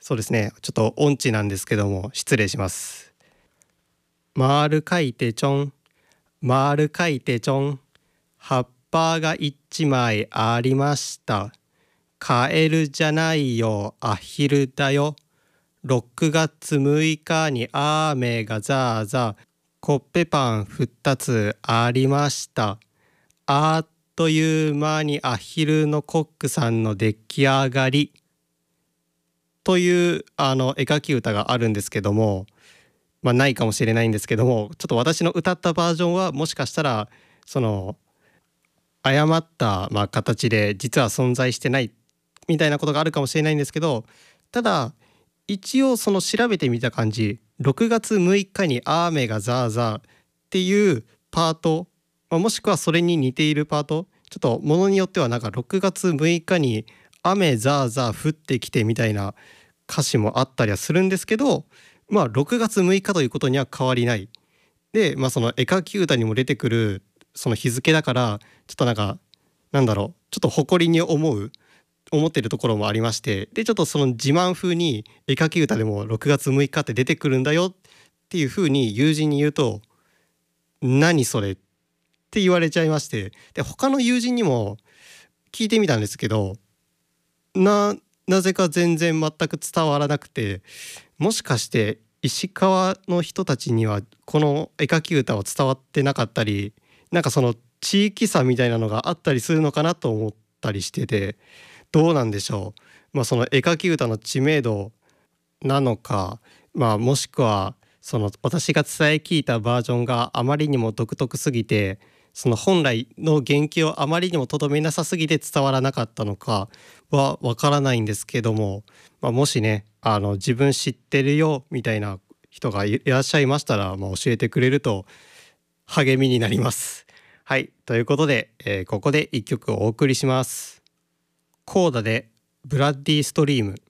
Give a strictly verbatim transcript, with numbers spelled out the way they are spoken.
そうですね、ちょっと音痴なんですけども失礼します。丸書いてちょん、丸書いてちょん、葉っぱが一枚ありました。カエルじゃないよ、アヒルだよ。ろくがつむいかに雨がザーザー、コッペパンふたつありました。あっという間にアヒルのコックさんの出来上がりというあの絵描き歌があるんですけども、まあないかもしれないんですけども、ちょっと私の歌ったバージョンはもしかしたらその誤ったまあ形で実は存在してないみたいなことがあるかもしれないんですけど、ただ一応その調べてみた感じ、ろくがつむいかに雨がザーザーっていうパート、まあ、もしくはそれに似ているパート、ちょっとものによってはなんかろくがつむいかに雨ザーザー降ってきてみたいな歌詞もあったりはするんですけど、まあろくがつむいかということには変わりない。で、まあその絵描き歌にも出てくるその日付だから、ちょっとなんかなんだろう、ちょっと誇りに思う思ってるところもありまして、でちょっとその自慢風に絵描き歌でもろくがつむいかって出てくるんだよっていう風に友人に言うと、何それって言われちゃいまして、で他の友人にも聞いてみたんですけど、ななぜか全然全く伝わらなくて、もしかして石川の人たちにはこの絵描き歌は伝わってなかったり、なんかその地域差みたいなのがあったりするのかなと思ったりしてて、どうなんでしょう。まあその絵描き歌の知名度なのか、まあもしくはその私が伝え聞いたバージョンがあまりにも独特すぎて、その本来の原型をあまりにもとどめなさすぎて伝わらなかったのかはわからないんですけども、まあ、もしねあの自分知ってるよみたいな人がいらっしゃいましたら、まあ、教えてくれると励みになります。はい、ということで、えーここで一曲お送りします。コーダでブラッディストリーム。